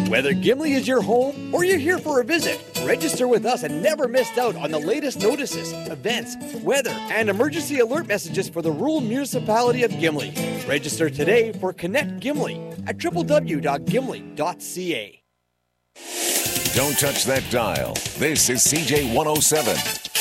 Whether Gimli is your home or you're here for a visit, register with us and never miss out on the latest notices, events, weather, and emergency alert messages for the rural municipality of Gimli. Register today for Connect Gimli at www.gimli.ca. Don't touch that dial. This is CJ 107.